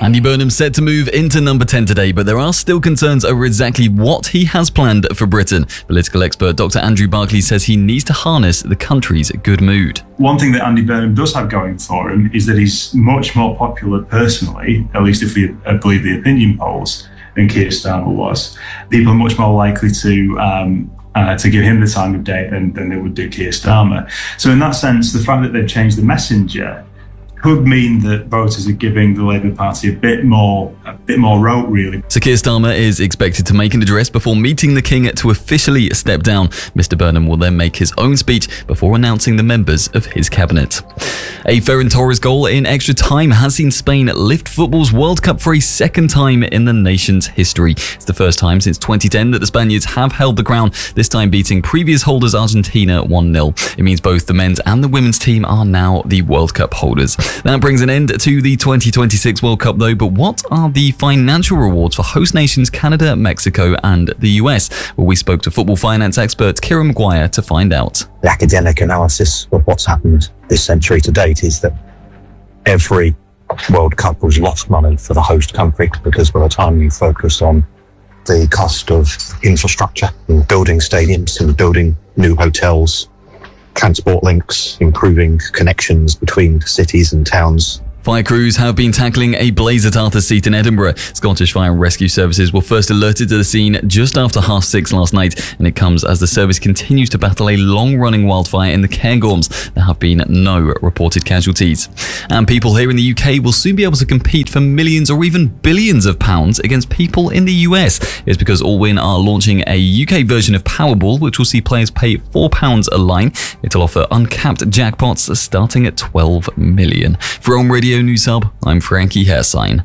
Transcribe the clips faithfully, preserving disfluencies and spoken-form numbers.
Andy Burnham set to move into number ten today, but there are still concerns over exactly what he has planned for Britain. Political expert Doctor Andrew Barclay says he needs to harness the country's good mood. One thing that Andy Burnham does have going for him is that he's much more popular personally, at least if we believe the opinion polls, than Keir Starmer was. People are much more likely to um, uh, to give him the time of day than, than they would do Keir Starmer. So in that sense, the fact that they've changed the messenger could mean that voters are giving the Labour Party a bit more, a bit more rope, really. So Keir Starmer is expected to make an address before meeting the King to officially step down. Mister Burnham will then make his own speech before announcing the members of his cabinet. A Ferran Torres goal in extra time has seen Spain lift football's World Cup for a second time in the nation's history. It's the first time since twenty ten that the Spaniards have held the crown, this time beating previous holders Argentina one nil. It means both the men's and the women's team are now the World Cup holders. That brings an end to the twenty twenty-six World Cup though, but what are the financial rewards for host nations Canada, Mexico and the U S? Well, we spoke to football finance expert Kieran Maguire to find out. The academic analysis of what's happened this century to date is that every World Cup was lost money for the host country, because by the time you focus on the cost of infrastructure and building stadiums and building new hotels, transport links, improving connections between cities and towns. Fire crews have been tackling a blaze at Arthur's Seat in Edinburgh. Scottish Fire and Rescue Services were first alerted to the scene just after half six last night, and it comes as the service continues to battle a long-running wildfire in the Cairngorms. There have been no reported casualties. And people here in the U K will soon be able to compete for millions or even billions of pounds against people in the U S. It's because Allwyn are launching a U K version of Powerball, which will see players pay four pounds a line. It'll offer uncapped jackpots starting at twelve million. For Home Radio News Hub, I'm Frankie Hairsign.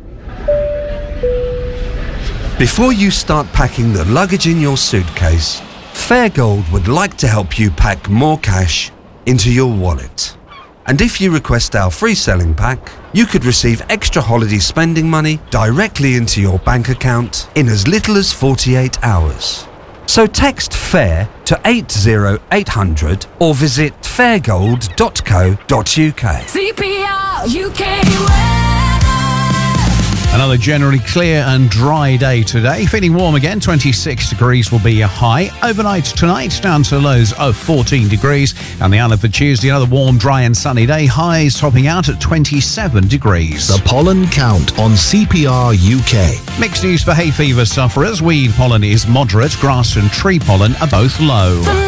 Before you start packing the luggage in your suitcase, Fairgold would like to help you pack more cash into your wallet. And if you request our free selling pack, you could receive extra holiday spending money directly into your bank account in as little as forty-eight hours. So text FAIR to eight zero eight hundred or visit fairgold dot co dot uk. C P R U K weather. Another generally clear and dry day today. Feeling warm again, twenty-six degrees will be a high. Overnight tonight, down to lows of fourteen degrees. And the outlook for Tuesday, another warm, dry and sunny day. Highs topping out at twenty-seven degrees. The pollen count on C P R U K. Mixed news for hay fever sufferers. Weed pollen is moderate, grass and tree pollen are both low.